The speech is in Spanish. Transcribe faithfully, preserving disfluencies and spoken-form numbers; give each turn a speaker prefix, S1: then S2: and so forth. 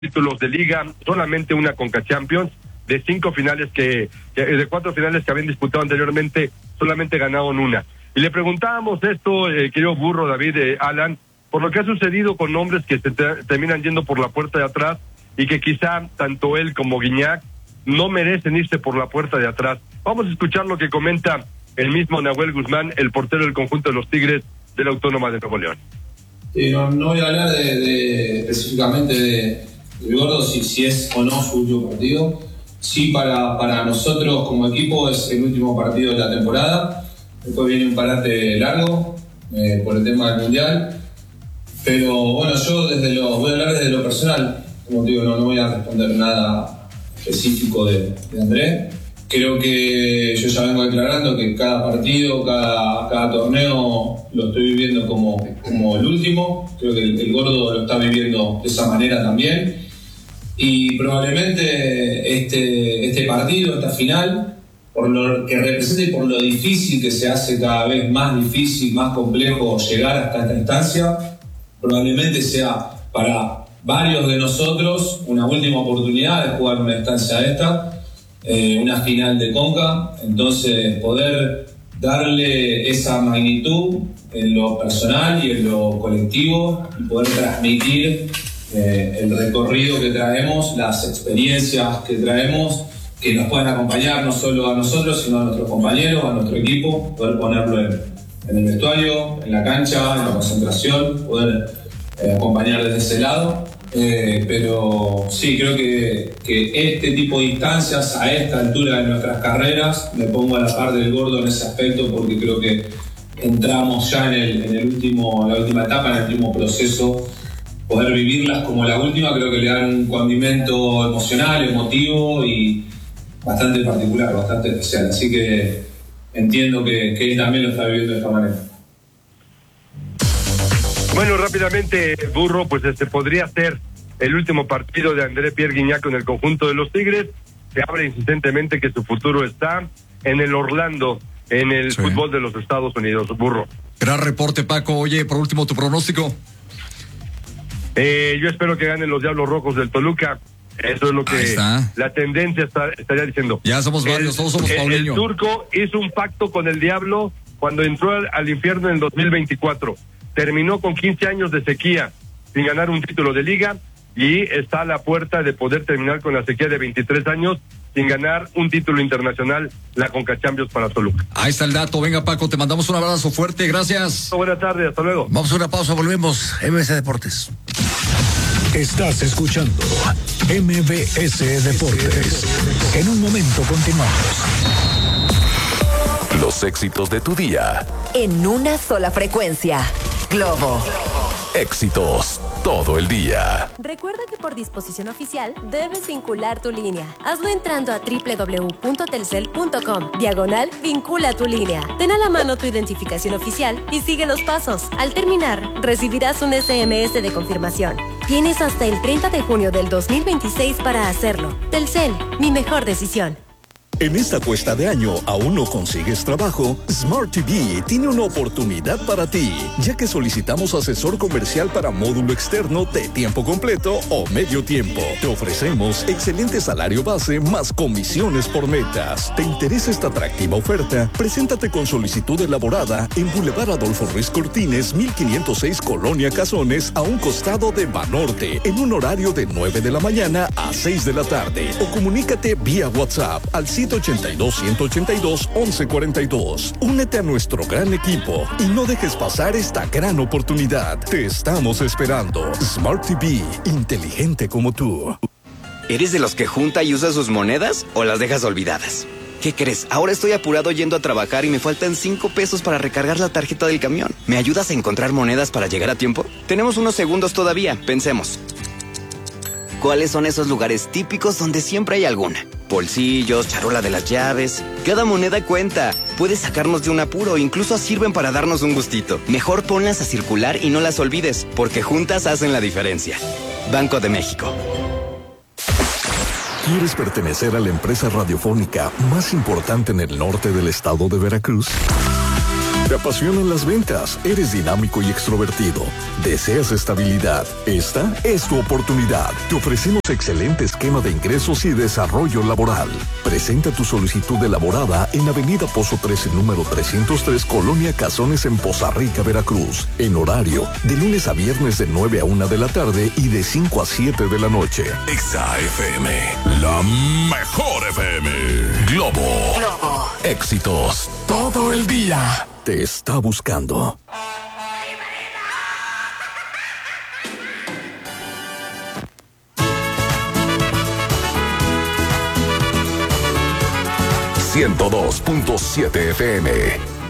S1: títulos de liga, solamente una Conca Champions, de cinco finales que, que de cuatro finales que habían disputado anteriormente, solamente ganaron una. Y le preguntábamos esto, eh, querido Burro, David, eh, Alan, por lo que ha sucedido con hombres que se te, terminan yendo por la puerta de atrás y que quizá tanto él como Guiñac no merecen irse por la puerta de atrás. Vamos a escuchar lo que comenta el mismo Nahuel Guzmán, el portero del conjunto de los Tigres de la Autónoma de Nuevo León.
S2: Sí, no, no voy a hablar de, de, específicamente de, de Gordo, si, si es o no su último partido. Sí, para, para nosotros como equipo es el último partido de la temporada. Después viene un parate largo eh, por el tema del Mundial. Pero bueno, yo desde lo, voy a hablar desde lo personal. Como te digo, no, no voy a responder nada específico de, de André. Creo que yo ya vengo declarando que cada partido, cada, cada torneo lo estoy viviendo como, como el último. Creo que el, el Gordo lo está viviendo de esa manera también. Y probablemente este, este partido, esta final, por lo que representa y por lo difícil que se hace cada vez más difícil, más complejo llegar hasta esta instancia, probablemente sea para varios de nosotros una última oportunidad de jugar una instancia esta, eh, una final de Conca. Entonces poder darle esa magnitud en lo personal y en lo colectivo y poder transmitir eh, el recorrido que traemos, las experiencias que traemos, que nos pueden acompañar no solo a nosotros sino a nuestros compañeros, a nuestro equipo, poder ponerlo en, en el vestuario, en la cancha, en la concentración, poder eh, acompañar desde ese lado. Eh, pero sí, creo que, que este tipo de instancias a esta altura de nuestras carreras, me pongo a la par del Gordo en ese aspecto, porque creo que entramos ya en, el, en el último, la última etapa, en el último proceso. Poder vivirlas como la última creo que le dan un condimento emocional, emotivo y bastante particular, bastante especial. Así que entiendo que, que él también lo está viviendo de esta manera.
S1: Bueno, rápidamente, Burro, pues este podría ser el último partido de André Pierre Guiñac con el conjunto de los Tigres. Se habla insistentemente que su futuro está en el Orlando, en el sí. fútbol de los Estados Unidos. Burro.
S3: Gran reporte, Paco. Oye, por último, tu pronóstico.
S1: Eh, yo espero que ganen los Diablos Rojos del Toluca. Eso es lo que la tendencia está, estaría diciendo.
S3: Ya somos varios, el, todos somos Paulinho.
S1: El, el turco hizo un pacto con el diablo cuando entró al, al infierno en el dos mil veinticuatro. Terminó con quince años de sequía sin ganar un título de liga y está a la puerta de poder terminar con la sequía de veintitrés años sin ganar un título internacional, la Conca Champions para Toluca.
S3: Ahí está el dato. Venga, Paco, te mandamos un abrazo fuerte. Gracias.
S1: Buenas tardes, hasta luego.
S4: Vamos a una pausa, volvemos. M B S Deportes.
S5: Estás escuchando M B S Deportes. En un momento continuamos.
S6: Los éxitos de tu día.
S7: En una sola frecuencia. Globo.
S6: Éxitos todo el día.
S8: Recuerda que por disposición oficial debes vincular tu línea. Hazlo entrando a doble u doble u doble u punto telcel punto com. Diagonal vincula tu línea. Ten a la mano tu identificación oficial y sigue los pasos. Al terminar, recibirás un ese eme ese de confirmación. Tienes hasta el treinta de junio del dos mil veintiséis para hacerlo. Telcel, mi mejor decisión.
S9: En esta cuesta de año, ¿aún no consigues trabajo? Smart T V tiene una oportunidad para ti, ya que solicitamos asesor comercial para módulo externo de tiempo completo o medio tiempo. Te ofrecemos excelente salario base más comisiones por metas. ¿Te interesa esta atractiva oferta? Preséntate con solicitud elaborada en Boulevard Adolfo Ruiz Cortines, mil quinientos seis Colonia Cazones, a un costado de Banorte, en un horario de nueve de la mañana a seis de la tarde. O comunícate vía WhatsApp al siete ochenta y dos, ciento ochenta y dos, once cuarenta y dos. Únete a nuestro gran equipo y no dejes pasar esta gran oportunidad. Te estamos esperando. Smart T V, inteligente como tú.
S10: ¿Eres de los que junta y usa sus monedas o las dejas olvidadas? ¿Qué crees? Ahora estoy apurado yendo a trabajar y me faltan cinco pesos para recargar la tarjeta del camión. ¿Me ayudas a encontrar monedas para llegar a tiempo? Tenemos unos segundos todavía. Pensemos. ¿Cuáles son esos lugares típicos donde siempre hay alguna? Bolsillos, charola de las llaves. Cada moneda cuenta. Puedes sacarnos de un apuro, incluso sirven para darnos un gustito. Mejor ponlas a circular y no las olvides, porque juntas hacen la diferencia. Banco de México.
S9: ¿Quieres pertenecer a la empresa radiofónica más importante en el norte del estado de Veracruz? Te apasionan las ventas, eres dinámico y extrovertido. ¿Deseas estabilidad? Esta es tu oportunidad. Te ofrecemos excelente esquema de ingresos y desarrollo laboral. Presenta tu solicitud elaborada en Avenida Pozo trece, número trescientos tres, Colonia Cazones, en Poza Rica, Veracruz. En horario de lunes a viernes de nueve a una de la tarde y de cinco a siete de la noche.
S6: Exa F M, la mejor F M. Globo.
S7: Globo.
S6: Éxitos todo el día.
S9: Te está buscando.
S6: ciento dos punto siete F M.